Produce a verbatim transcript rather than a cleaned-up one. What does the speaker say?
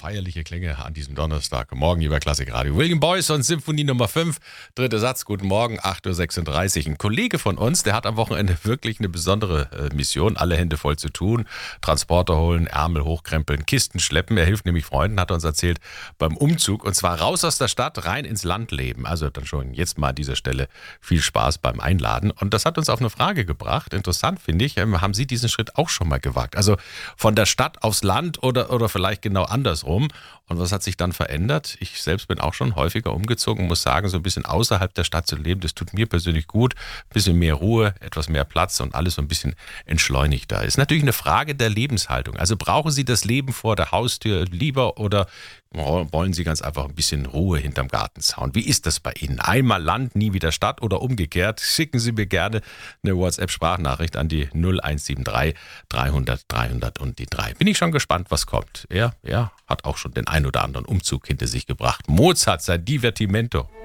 feierliche Klänge an diesem Donnerstag. Morgen, lieber Klassikradio. William Boyce und Symphonie Nummer fünf. Dritter Satz, guten Morgen, acht Uhr sechsunddreißig. Ein Kollege von uns, der hat am Wochenende wirklich eine besondere äh, Mission. Alle Hände voll zu tun. Transporter holen, Ärmel hochkrempeln, Kisten schleppen. Er hilft nämlich Freunden, hat er uns erzählt, beim Umzug. Und zwar raus aus der Stadt, rein ins Land leben. Also dann schon jetzt mal an dieser Stelle viel Spaß beim Einladen. Und das hat uns auf eine Frage gebracht. Interessant finde ich. Ähm, haben Sie diesen Schritt auch schon mal gewagt? Also von der Stadt aufs Land oder, oder vielleicht genau andersrum. Und was hat sich dann verändert? Ich selbst bin auch schon häufiger umgezogen, muss sagen, so ein bisschen außerhalb der Stadt zu leben, das tut mir persönlich gut. Ein bisschen mehr Ruhe, etwas mehr Platz und alles so ein bisschen entschleunigter. Ist natürlich eine Frage der Lebenshaltung. Also brauchen Sie das Leben vor der Haustür lieber oder wollen Sie ganz einfach ein bisschen Ruhe hinterm Gartenzaun? Wie ist das bei Ihnen? Einmal Land, nie wieder Stadt oder umgekehrt? Schicken Sie mir gerne eine WhatsApp-Sprachnachricht an die null eins sieben drei dreihundert dreihundert und die drei. Bin ich schon gespannt, was kommt. Er, er hat auch schon den ein oder anderen Umzug hinter sich gebracht. Mozart, sein Divertimento.